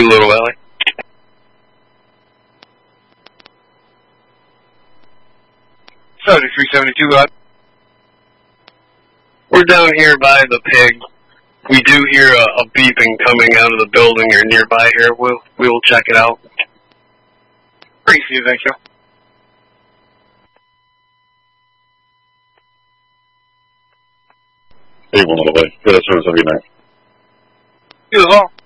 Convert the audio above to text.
372 Little Valley. Sorry, 372. We're down here by the pig. We do hear a beeping coming out of the building or nearby here. We will check it out. Appreciate it, thank you. Hey, 1 Little Bay. Good service, have a good night. You as well.